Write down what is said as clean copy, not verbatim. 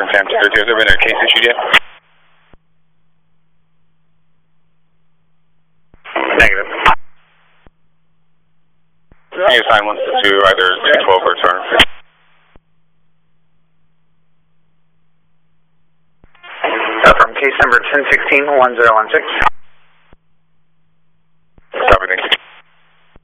10-2, has there been a case issued yet? Negative. You assign 1 to either 212 or Turner. From case number 1016-1016.